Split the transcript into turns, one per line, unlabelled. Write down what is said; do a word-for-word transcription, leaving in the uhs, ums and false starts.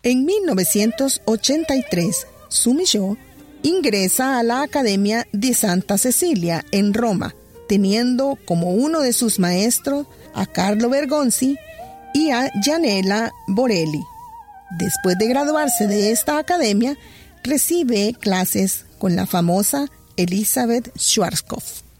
En mil novecientos ochenta y tres, Soumillot ingresa a la Academia de Santa Cecilia en Roma, teniendo como uno de sus maestros a Carlo Bergonzi y a Gianella Borelli. Después de graduarse de esta academia, recibe clases con la famosa Elisabeth Schwarzkopf.